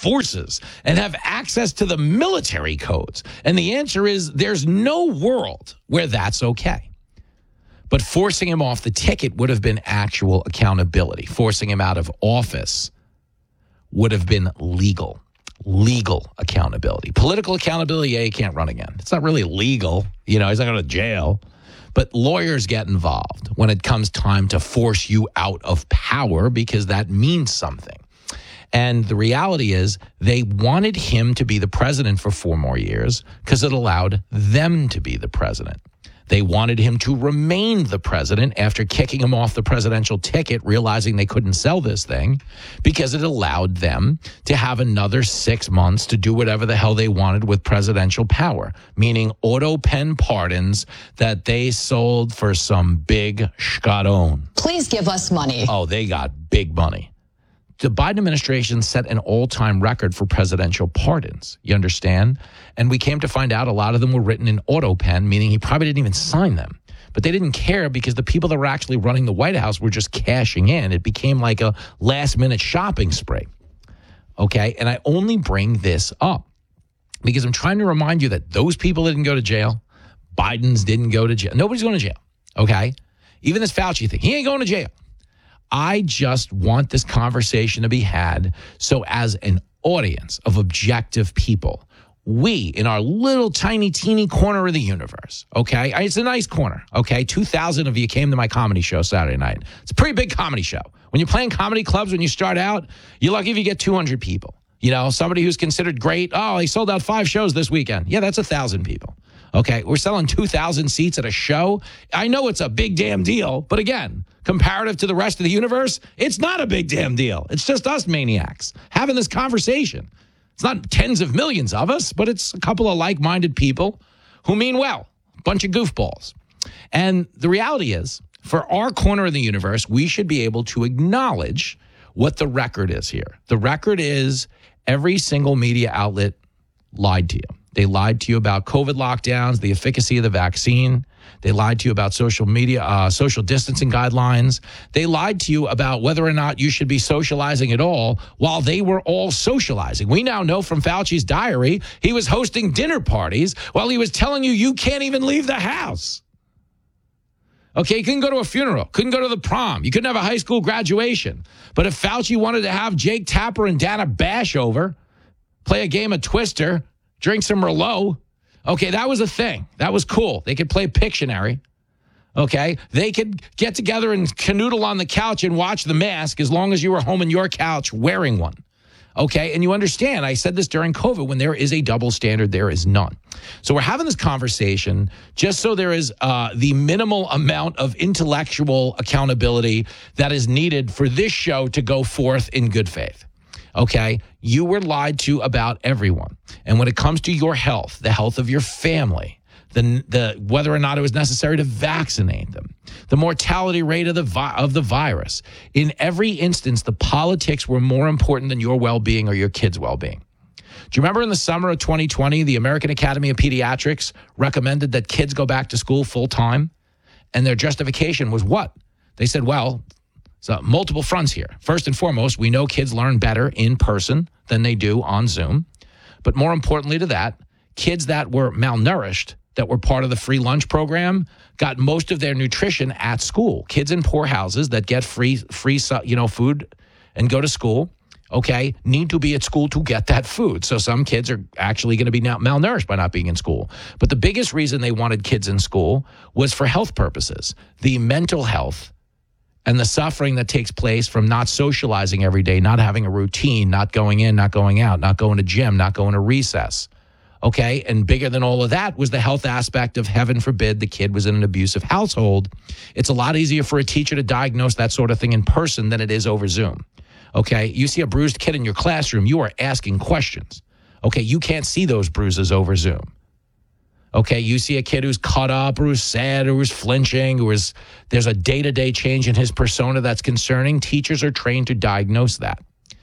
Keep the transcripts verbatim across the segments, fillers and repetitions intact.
forces and have access to the military codes? And the answer is there's no world where that's okay. But forcing him off the ticket would have been actual accountability. Forcing him out of office would have been legal. Legal accountability. Political accountability, yeah, he can't run again. It's not really legal. You know, he's not going to jail. But lawyers get involved when it comes time to force you out of power because that means something. And the reality is they wanted him to be the president for four more years because it allowed them to be the president. They wanted him to remain the president after kicking him off the presidential ticket, realizing they couldn't sell this thing because it allowed them to have another six months to do whatever the hell they wanted with presidential power, meaning auto pen pardons that they sold for some big scadone. Please give us money. Oh, they got big money. The Biden administration set an all-time record for presidential pardons. You understand? And we came to find out a lot of them were written in auto pen, meaning he probably didn't even sign them. But they didn't care because the people that were actually running the White House were just cashing in. It became like a last-minute shopping spree. Okay? And I only bring this up because I'm trying to remind you that those people didn't go to jail. Biden's didn't go to jail. Nobody's going to jail. Okay? Even this Fauci thing. He ain't going to jail. I just want this conversation to be had so as an audience of objective people, we in our little tiny teeny corner of the universe, okay? It's a nice corner, okay? two thousand of you came to my comedy show Saturday night. It's a pretty big comedy show. When you're playing comedy clubs, when you start out, you're lucky if you get two hundred people. You know, somebody who's considered great, oh, he sold out five shows this weekend. Yeah, that's one thousand people. Okay, we're selling two thousand seats at a show. I know it's a big damn deal, but again, comparative to the rest of the universe, it's not a big damn deal. It's just us maniacs having this conversation. It's not tens of millions of us, but it's a couple of like-minded people who mean well, a bunch of goofballs. And the reality is, for our corner of the universe, we should be able to acknowledge what the record is here. The record is every single media outlet lied to you. They lied to you about COVID lockdowns, the efficacy of the vaccine. They lied to you about social media, uh, social distancing guidelines. They lied to you about whether or not you should be socializing at all while they were all socializing. We now know from Fauci's diary, he was hosting dinner parties while he was telling you you can't even leave the house. Okay, you couldn't go to a funeral, couldn't go to the prom, you couldn't have a high school graduation. But if Fauci wanted to have Jake Tapper and Dana Bash over, play a game of Twister, drink some Merlot, okay, that was a thing. That was cool. They could play Pictionary, okay? They could get together and canoodle on the couch and watch The Mask as long as you were home on your couch wearing one. Okay, and you understand, I said this during COVID, when there is a double standard, there is none. So we're having this conversation just so there is uh, the minimal amount of intellectual accountability that is needed for this show to go forth in good faith. Okay, you were lied to about everyone. And when it comes to your health, the health of your family, the, the whether or not it was necessary to vaccinate them, the mortality rate of the vi- of the virus, in every instance, the politics were more important than your well-being or your kids' well-being. Do you remember in the summer of twenty twenty, the American Academy of Pediatrics recommended that kids go back to school full-time? And their justification was what? They said, well, so multiple fronts here. First and foremost, we know kids learn better in person than they do on Zoom. But more importantly to that, kids that were malnourished, that were part of the free lunch program, got most of their nutrition at school. Kids in poor houses that get free, free, you know, food and go to school, okay, need to be at school to get that food. So some kids are actually going to be now malnourished by not being in school. But the biggest reason they wanted kids in school was for health purposes. The mental health and the suffering that takes place from not socializing every day, not having a routine, not going in, not going out, not going to gym, not going to recess. Okay, and bigger than all of that was the health aspect of, heaven forbid, the kid was in an abusive household. It's a lot easier for a teacher to diagnose that sort of thing in person than it is over Zoom. Okay, you see a bruised kid in your classroom, you are asking questions. Okay, you can't see those bruises over Zoom. Okay, you see a kid who's caught up or who's sad or who's flinching or is, there's a day-to-day change in his persona that's concerning. Teachers are trained to diagnose that.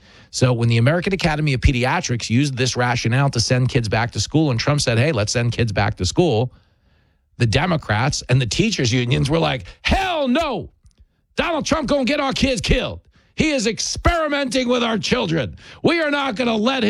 So when the American Academy of Pediatrics used this rationale to send kids back to school and Trump said, hey, let's send kids back to school, the Democrats and the teachers unions were like, hell no, Donald Trump gonna get our kids killed. He is experimenting with our children. We are not going to let him.